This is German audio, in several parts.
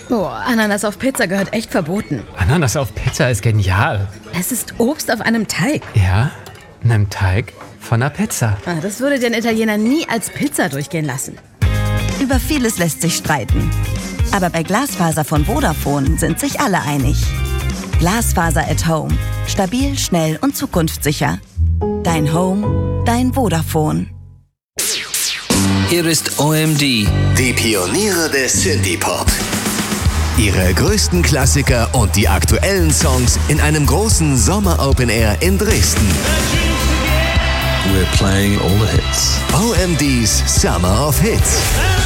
Oh, Ananas auf Pizza gehört echt verboten. Ananas auf Pizza ist genial. Es ist Obst auf einem Teig. Ja, einem Teig von einer Pizza. Das würde den Italiener nie als Pizza durchgehen lassen. Über vieles lässt sich streiten. Aber bei Glasfaser von Vodafone sind sich alle einig. Glasfaser at Home. Stabil, schnell und zukunftssicher. Dein Home, dein Vodafone. Hier ist OMD. Die Pioniere des Synthie-Pop. Ihre größten Klassiker und die aktuellen Songs in einem großen Sommer-Open-Air in Dresden. We're playing all the hits. OMD's Summer of Hits.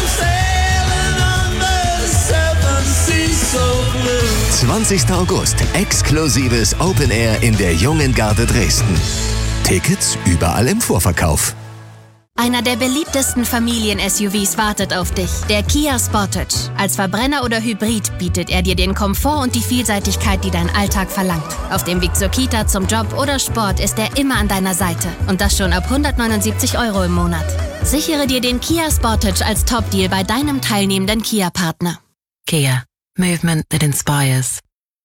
20. August, exklusives Open Air in der Jungen Garde Dresden. Tickets überall im Vorverkauf. Einer der beliebtesten Familien-SUVs wartet auf dich. Der Kia Sportage. Als Verbrenner oder Hybrid bietet er dir den Komfort und die Vielseitigkeit, die dein Alltag verlangt. Auf dem Weg zur Kita, zum Job oder Sport ist er immer an deiner Seite. Und das schon ab 179 € im Monat. Sichere dir den Kia Sportage als Top-Deal bei deinem teilnehmenden Kia-Partner. Kia. Movement that inspires.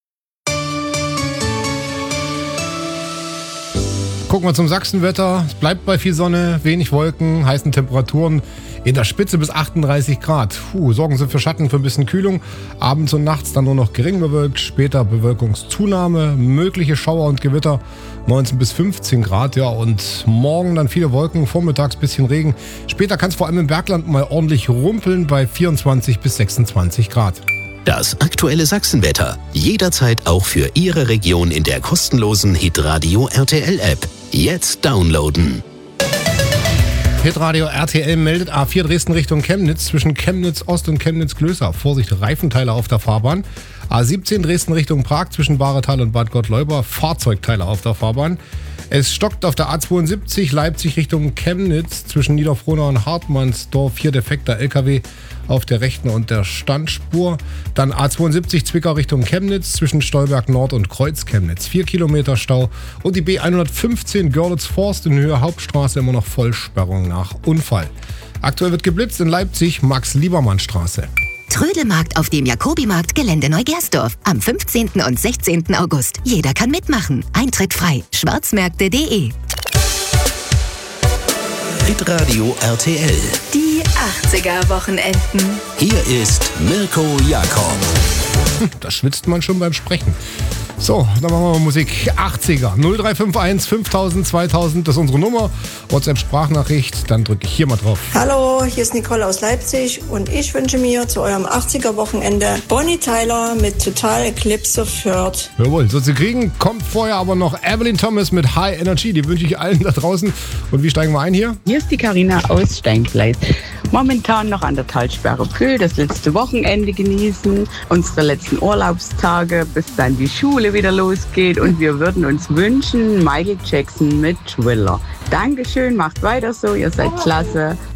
Gucken wir zum Sachsenwetter. Es bleibt bei viel Sonne, wenig Wolken, heißen Temperaturen in der Spitze bis 38 Grad. Sorgen Sie für Schatten, für ein bisschen Kühlung. Abends und nachts dann nur noch gering bewölkt. Später Bewölkungszunahme, mögliche Schauer und Gewitter 19 bis 15 Grad. Ja, und morgen dann viele Wolken, vormittags bisschen Regen. Später kann es vor allem im Bergland mal ordentlich rumpeln bei 24 bis 26 Grad. Das aktuelle Sachsenwetter. Jederzeit auch für Ihre Region in der kostenlosen Hitradio RTL App. Jetzt downloaden. Hitradio RTL meldet A4 Dresden Richtung Chemnitz zwischen Chemnitz Ost und Chemnitz Klößer. Vorsicht, Reifenteile auf der Fahrbahn. A17 Dresden Richtung Prag zwischen Bahretal und Bad Gottleuba. Fahrzeugteile auf der Fahrbahn. Es stockt auf der A72 Leipzig Richtung Chemnitz zwischen Niederfrohnau und Hartmannsdorf. Hier defekter LKW auf der rechten und der Standspur. Dann A72 Zwickau Richtung Chemnitz zwischen Stolberg Nord und Kreuz Chemnitz. 4 Kilometer Stau. Und die B115 Görlitz-Forst in Höhe Hauptstraße immer noch Vollsperrung nach Unfall. Aktuell wird geblitzt in Leipzig Max-Liebermann-Straße. Trödelmarkt auf dem Jakobimarkt Gelände Neugersdorf am 15. und 16. August. Jeder kann mitmachen. Eintritt frei. Schwarzmärkte.de. Hitradio RTL. Die 80er-Wochenenden. Hier ist Mirko Jakob. Da schwitzt man schon beim Sprechen. So, dann machen wir mal Musik. 80er. 0351 5000 2000, das ist unsere Nummer. WhatsApp-Sprachnachricht, dann drücke ich hier mal drauf. Hallo, hier ist Nicole aus Leipzig und ich wünsche mir zu eurem 80er-Wochenende Bonnie Tyler mit Total Eclipse of Heart. Jawohl, so zu kriegen kommt vorher aber noch Evelyn Thomas mit High Energy. Die wünsche ich allen da draußen. Und wie steigen wir ein hier? Hier ist die Carina aus Steinfleiß. Momentan noch an der Talsperre Püll, das letzte Wochenende genießen, unsere letzten Urlaubstage, bis dann die Schule wieder losgeht und wir würden uns wünschen, Michael Jackson mit Thriller. Dankeschön, macht weiter so, ihr seid klasse.